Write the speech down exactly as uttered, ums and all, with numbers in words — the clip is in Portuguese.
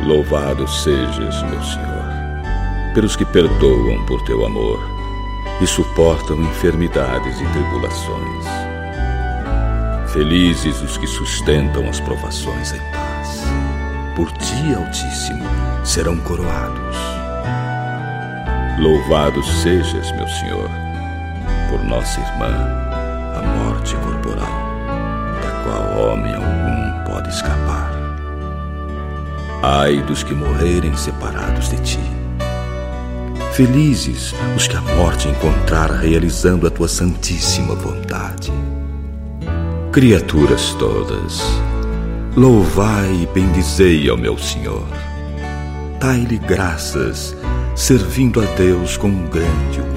Louvado sejas, meu Senhor, pelos que perdoam por teu amor e suportam enfermidades e tribulações. Felizes os que sustentam as provações em paz. Por ti, Altíssimo, serão coroados. Louvado sejas, meu Senhor, por nossa irmã, a morte corporal, da qual homem algum pode escapar. Ai dos que morrerem separados de ti. Felizes os que a morte encontrar realizando a tua santíssima vontade. Criaturas todas, louvai e bendizei ao meu Senhor. Dai-lhe graças, servindo a Deus com grande humildade.